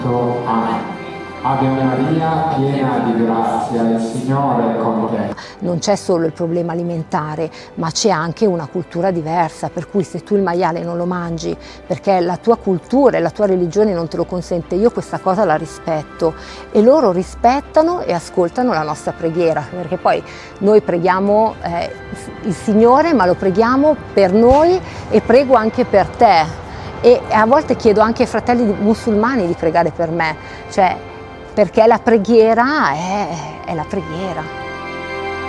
Amen. Ave Maria, piena di grazia, il Signore è con te. Non c'è solo il problema alimentare, ma c'è anche una cultura diversa, per cui se tu il maiale non lo mangi perché la tua cultura e la tua religione non te lo consente, io questa cosa la rispetto e loro rispettano e ascoltano la nostra preghiera, perché poi noi preghiamo il Signore, ma lo preghiamo per noi e prego anche per te. E a volte chiedo anche ai fratelli musulmani di pregare per me, cioè perché la preghiera è la preghiera.